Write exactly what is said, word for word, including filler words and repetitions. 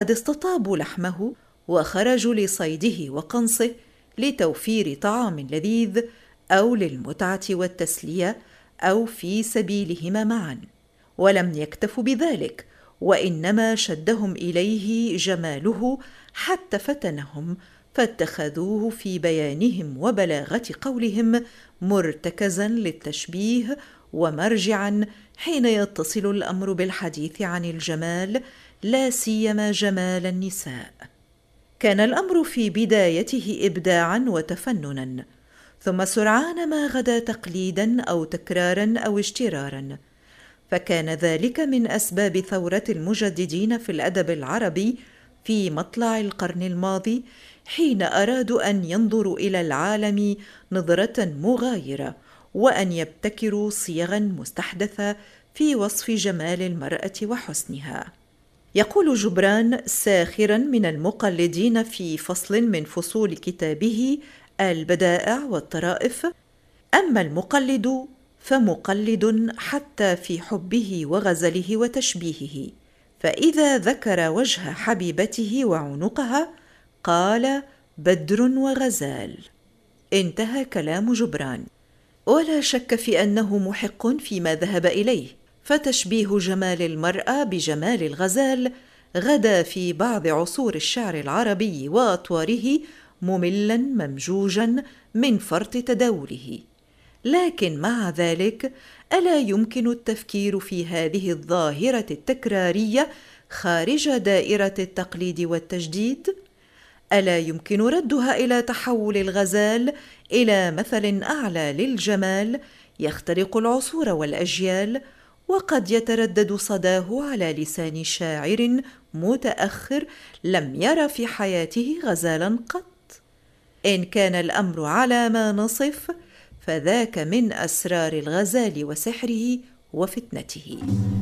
وقد استطابوا لحمه وخرجوا لصيده وقنصه لتوفير طعام لذيذ أو للمتعة والتسلية أو في سبيلهما معا. ولم يكتفوا بذلك، وإنما شدهم إليه جماله حتى فتنهم، فاتخذوه في بيانهم وبلاغة قولهم مرتكزا للتشبيه ومرجعا حين يتصل الأمر بالحديث عن الجمال، لا سيما جمال النساء. كان الأمر في بدايته إبداعا وتفننا، ثم سرعان ما غدا تقليدا أو تكرارا أو اشترارا، فكان ذلك من أسباب ثورة المجددين في الأدب العربي في مطلع القرن الماضي، حين أرادوا أن ينظروا إلى العالم نظرة مغايرة، وأن يبتكروا صيغا مستحدثة في وصف جمال المرأة وحسنها. يقول جبران ساخرا من المقلدين في فصل من فصول كتابه البدائع والطرائف: أما المقلد فمقلد حتى في حبه وغزله وتشبيهه، فإذا ذكر وجه حبيبته وعنقها قال بدر وغزال. انتهى كلام جبران. ولا شك في أنه محق فيما ذهب إليه، فتشبيه جمال المرأة بجمال الغزال غدا في بعض عصور الشعر العربي وأطواره مملا ممجوجا من فرط تداوله. لكن مع ذلك ألا يمكن التفكير في هذه الظاهرة التكرارية خارج دائرة التقليد والتجديد؟ ألا يمكن ردها إلى تحول الغزال إلى مثل أعلى للجمال يخترق العصور والأجيال، وقد يتردد صداه على لسان شاعر متأخر لم ير في حياته غزالا قط؟ إن كان الأمر على ما نصف، فذاك من أسرار الغزال وسحره وفتنته.